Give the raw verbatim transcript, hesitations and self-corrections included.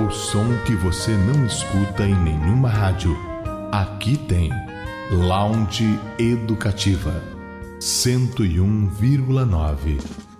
o som que você não escuta em nenhuma rádio. Aqui tem Lounge Educativa cento e um vírgula nove.